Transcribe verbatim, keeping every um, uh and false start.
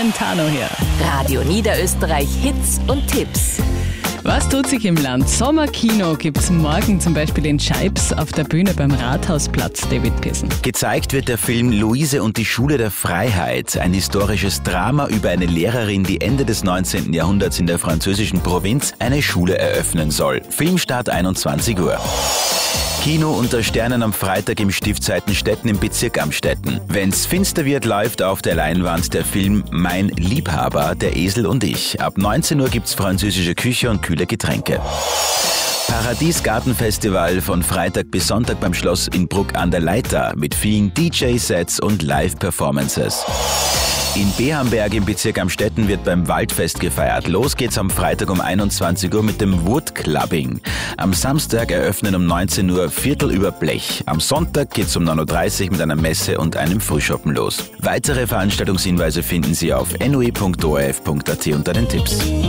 Tano hier. Radio Niederösterreich Hits und Tipps. Was tut sich im Land? Sommerkino gibt's morgen zum Beispiel in Scheibs auf der Bühne beim Rathausplatz, David Kissen. Gezeigt wird der Film Luise und die Schule der Freiheit, ein historisches Drama über eine Lehrerin, die Ende des neunzehnten Jahrhunderts in der französischen Provinz eine Schule eröffnen soll. Filmstart einundzwanzig Uhr. Kino unter Sternen am Freitag im Stift Seitenstetten im Bezirk Amstetten. Wenn's finster wird, läuft auf der Leinwand der Film Mein Liebhaber, der Esel und ich. Ab neunzehn Uhr gibt's französische Küche und kühle Getränke. Paradies Gartenfestival von Freitag bis Sonntag beim Schloss in Bruck an der Leitha mit vielen D J-Sets und Live-Performances. In Behamberg im Bezirk Amstetten wird beim Waldfest gefeiert. Los geht's am Freitag um einundzwanzig Uhr mit dem Wood Clubbing. Am Samstag eröffnen um neunzehn Uhr Viertel über Blech. Am Sonntag geht's um neun Uhr dreißig mit einer Messe und einem Frühschoppen los. Weitere Veranstaltungshinweise finden Sie auf n u i punkt o r f punkt a t unter den Tipps.